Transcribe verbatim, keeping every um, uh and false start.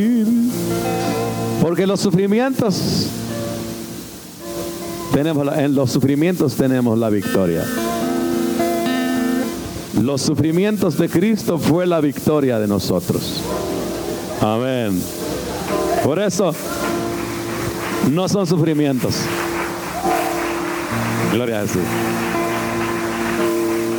Porque los sufrimientos, tenemos la, en los sufrimientos tenemos la victoria. Los sufrimientos de Cristo fue la victoria de nosotros. Amén. Por eso, no son sufrimientos. Gloria a Jesús.